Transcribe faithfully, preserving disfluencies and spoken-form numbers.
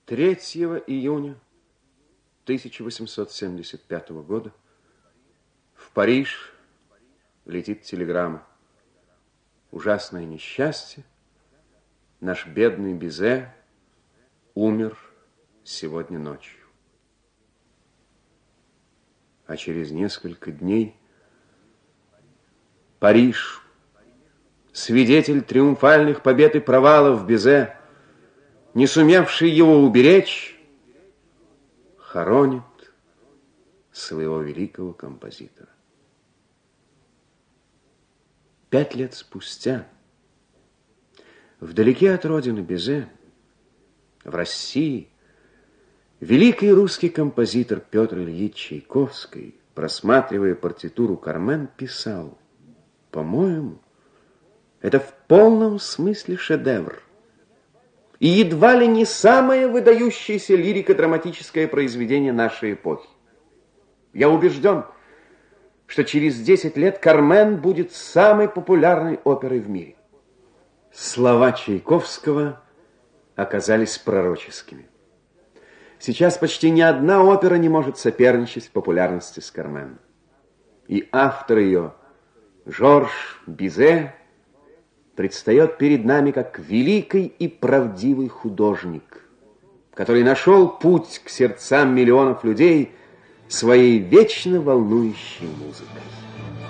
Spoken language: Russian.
третьего июня тысяча восемьсот семьдесят пятого года в Париж летит телеграмма. Ужасное несчастье. Наш бедный Бизе умер сегодня ночью. А через несколько дней Париж, свидетель триумфальных побед и провалов Бизе, не сумевший его уберечь, хоронит своего великого композитора. Пять лет спустя, вдалеке от родины Бизе, в России, великий русский композитор Петр Ильич Чайковский, просматривая партитуру «Кармен», писал: «По-моему, это в полном смысле шедевр и едва ли не самое выдающееся лирико-драматическое произведение нашей эпохи. Я убежден, что через десять лет «Кармен» будет самой популярной оперой в мире». Слова Чайковского оказались пророческими. Сейчас почти ни одна опера не может соперничать в популярности с «Кармен». И автор ее, Жорж Бизе, предстает перед нами как великий и правдивый художник, который нашел путь к сердцам миллионов людей своей вечно волнующей музыкой.